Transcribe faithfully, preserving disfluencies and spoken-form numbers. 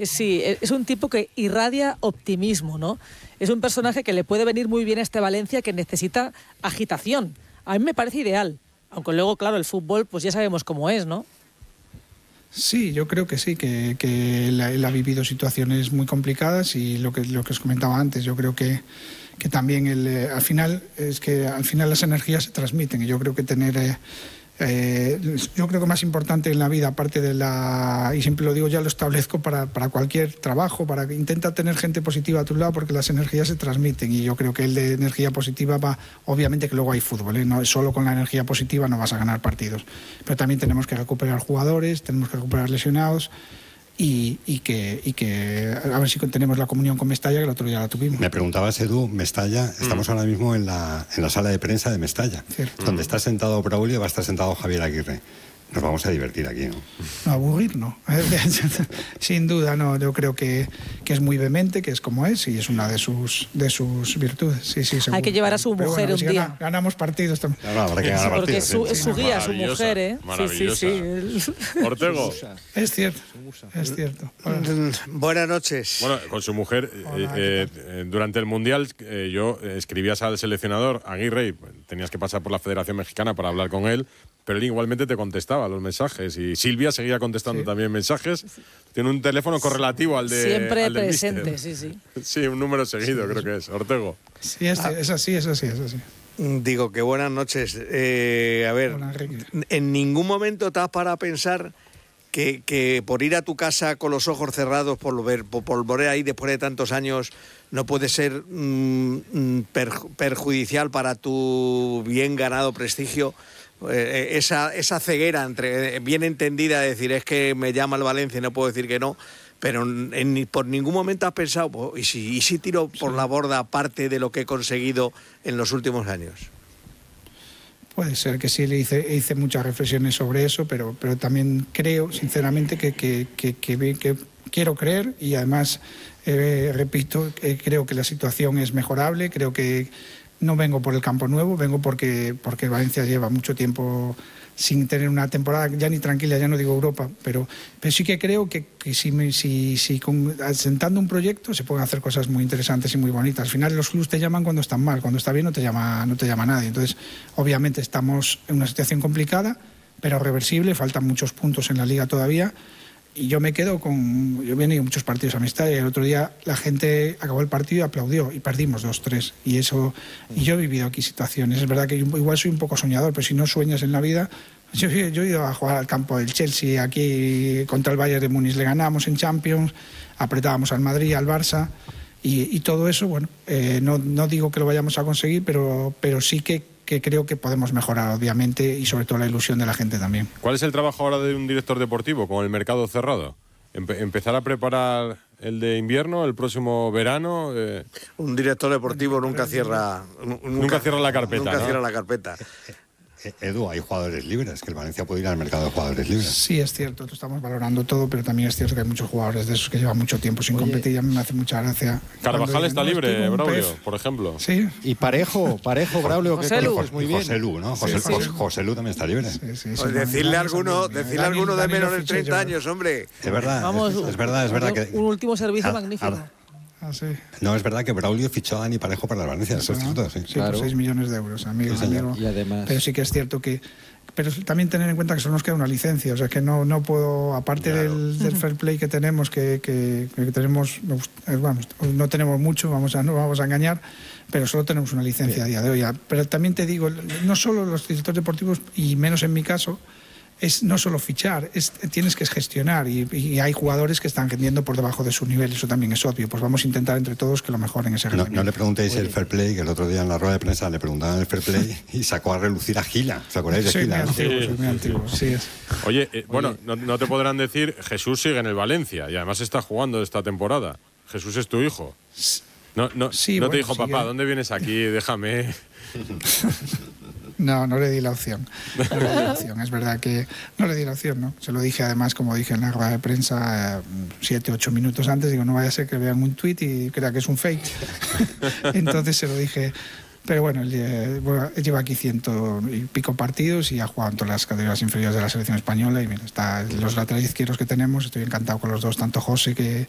Sí, es un tipo que irradia optimismo, ¿no? Es un personaje que le puede venir muy bien a este Valencia, que necesita agitación. A mí me parece ideal, aunque luego, claro, el fútbol, pues ya sabemos cómo es, ¿no? Sí, yo creo que sí, que, que él, él ha vivido situaciones muy complicadas y lo que, lo que os comentaba antes, yo creo que, que también el, eh, al final es que al final las energías se transmiten y yo creo que tener eh, eh, yo creo que más importante en la vida, aparte de la, y siempre lo digo, ya lo establezco para, para cualquier trabajo, para que intenta tener gente positiva a tu lado porque las energías se transmiten y yo creo que el de energía positiva va, obviamente que luego hay fútbol, ¿eh? No, solo con la energía positiva no vas a ganar partidos, pero también tenemos que recuperar jugadores, tenemos que recuperar lesionados. Y, y, que, y que a ver si tenemos la comunión con Mestalla, que el otro día la tuvimos. Me preguntabas, Edu, Mestalla, mm. estamos ahora mismo en la, en la sala de prensa de Mestalla, Cierto. donde mm. está sentado Braulio, va a estar sentado Javier Aguirre. Nos vamos a divertir aquí, ¿no? No, aburrir, no. Sin duda, no. Yo creo que, que es muy vehemente, que es como es, y es una de sus, de sus virtudes. Sí, sí, seguro. Hay que llevar a su mujer bueno, un si día. Gana, ganamos partidos también. No, no, habrá que ganar sí, partidos. porque es su, es su guía, su mujer, ¿eh? Maravillosa. Sí, sí, sí. Ortego. Es cierto, es cierto. Bueno. Buenas noches. Bueno, con su mujer, Hola, eh, eh, durante el Mundial, eh, yo escribías al seleccionador, Aguirre, y tenías que pasar por la Federación Mexicana para hablar con él, pero él igualmente te contestaba los mensajes y Silvia seguía contestando sí. también mensajes. Tiene un teléfono correlativo al de siempre al presente, sí, sí. Sí, un número seguido, sí, creo que es. Ortego. Sí, es, es así, es así, es así. Digo que buenas noches. Eh, a ver, ¿en ningún momento te has parado a pensar que, que por ir a tu casa con los ojos cerrados, por, ver, por, por volver ahí después de tantos años, no puede ser mmm, per, perjudicial para tu bien ganado prestigio? Eh, esa, esa ceguera entre bien entendida de decir es que me llama el Valencia y no puedo decir que no, pero en, en, por ningún momento has pensado pues, ¿y, si, ¿y si tiro por sí. la borda parte de lo que he conseguido en los últimos años? Puede ser que sí, le hice, hice muchas reflexiones sobre eso, pero, pero también creo sinceramente que, que, que, que, que quiero creer y además eh, repito, eh, creo que la situación es mejorable, creo que no vengo por el campo nuevo, vengo porque, porque Valencia lleva mucho tiempo sin tener una temporada ya ni tranquila, ya no digo Europa, pero, pero sí que creo que, que si, me, si, si con, asentando un proyecto se pueden hacer cosas muy interesantes y muy bonitas. Al final los clubes te llaman cuando están mal, cuando está bien no te llama, no te llama nadie. Entonces, obviamente estamos en una situación complicada, pero reversible, faltan muchos puntos en la Liga todavía. Y yo me quedo con... Yo he venido muchos partidos a amistad y el otro día la gente acabó el partido y aplaudió y perdimos dos tres. Y eso... Y yo he vivido aquí situaciones. Es verdad que yo igual soy un poco soñador, pero si no sueñas en la vida... Yo, yo he ido a jugar al campo del Chelsea aquí contra el Bayern de Múnich. Le ganamos en Champions, apretábamos al Madrid, al Barça y, y todo eso, bueno, eh, no, no digo que lo vayamos a conseguir, pero, pero sí que... que creo que podemos mejorar, obviamente, y sobre todo la ilusión de la gente también. ¿Cuál es el trabajo ahora de un director deportivo con el mercado cerrado? Empe- ¿Empezar a preparar el de invierno, el próximo verano? Eh... Un director deportivo nunca cierra... Nunca, nunca cierra la carpeta, Nunca ¿no? cierra la carpeta. Edu, hay jugadores libres, que el Valencia puede ir al mercado de jugadores libres. Sí, es cierto, estamos valorando todo, pero también es cierto que hay muchos jugadores de esos que llevan mucho tiempo sin Oye, competir y a mí me hace mucha gracia. Carvajal está libre, Braulio, pez. por ejemplo. Sí. Y Parejo, Parejo, Braulio, que conoces muy bien. José Lu, ¿no? José, sí, sí. José, José Lu también está libre. Sí, sí, sí, pues decirle a alguno, decirle alguno de menos de treinta años, hombre. Es verdad, Vamos, es, es verdad, es verdad que... Un último servicio ah, magnífico. Ah, Ah, sí. No, es verdad que Braulio fichó a Dani Parejo para la Valencia, eso es cierto, sí. Sí, claro. Por seis millones de euros, amigo, sí, amigo. Y además... Pero sí que es cierto que... Pero también tener en cuenta que solo nos queda una licencia, o sea que no, no puedo, aparte claro. del, del fair play que tenemos, que, que, que tenemos, vamos, no tenemos mucho, vamos a, no vamos a engañar, pero solo tenemos una licencia sí. a día de hoy. Pero también te digo, no solo los directores deportivos, y menos en mi caso, es no solo fichar, es, tienes que gestionar y, y hay jugadores que están vendiendo por debajo de su nivel, eso también es obvio, pues vamos a intentar entre todos que lo mejoren ese no, no le preguntéis Oye. el fair play, que el otro día en la rueda de prensa le preguntaban el fair play y sacó a relucir a Gila, ¿os acordáis de soy Gila? Muy antiguo, sí, soy muy antiguo, sí es. Oye, eh, bueno, no, no te podrán decir, Jesús sigue en el Valencia y además está jugando esta temporada. Jesús es tu hijo. No, no, sí, no bueno, te dijo, papá, sigue. ¿dónde vienes aquí? Déjame... No, no le di la opción. No le di la opción. Es verdad que no le di la opción, ¿no? Se lo dije además, como dije en la rueda de prensa, eh, siete, ocho minutos antes. Digo, no vaya a ser que vean un tuit y crea que es un fake. Entonces se lo dije. Pero bueno, él, eh, bueno, lleva aquí ciento y pico partidos y ha jugado en todas las categorías inferiores de la selección española. Y mira, está los laterales izquierdos que tenemos. Estoy encantado con los dos, tanto José, que,